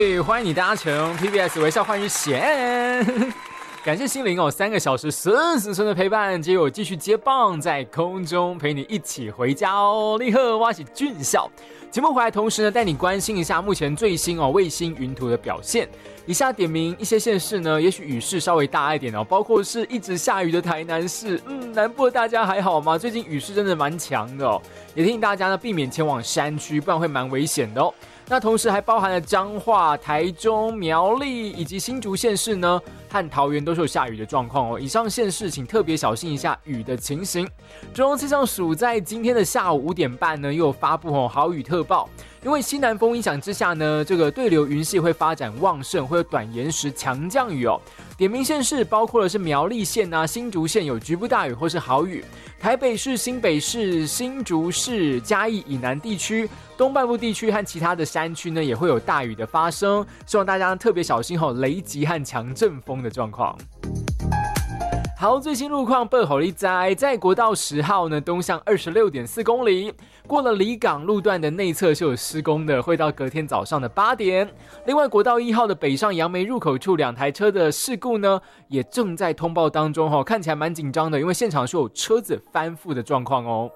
欢迎你搭乘 TBS 微笑欢愉线，感谢心灵3个小时顺的陪伴，结果继续接棒在空中陪你一起回家哦。你好，我是俊孝。节目回来同时呢，带你关心一下目前最新卫星云图的表现。以下点名一些县市呢，也许雨势稍微大一点哦，包括是一直下雨的台南市。南部的大家还好吗？最近雨势真的蛮强的哦，也提醒大家呢避免前往山区，不然会蛮危险的哦。那同时还包含了彰化、台中、苗栗以及新竹县市呢，和桃园都是有下雨的状况哦。以上县市请特别小心一下雨的情形。中央气象署在今天的下午5点半呢，又有发布豪雨特报。因为西南风影响之下呢，这个对流云系会发展旺盛，会有短延时强降雨哦。点名县市包括的是苗栗县啊、新竹县有局部大雨或是豪雨，台北市、新北市、新竹市、嘉义以南地区、东半部地区和其他的山区呢，也会有大雨的发生，希望大家特别小心雷击和强阵风的状况。好，最新路况报给你知，在国道10号呢，东向26.4公里，过了离港路段的内侧是有施工的，会到隔天早上的8点。另外，国道1号的北上杨梅入口处2台车的事故呢，也正在通报当中看起来蛮紧张的，因为现场是有车子翻覆的状况哦。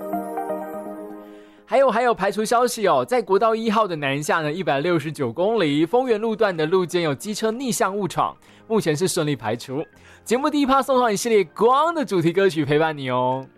还有排除消息哦，在国道1号的南下呢169公里，丰原路段的路肩有机车逆向误闯，目前是顺利排除。节目第一趴送上一系列光的主题歌曲陪伴你哦。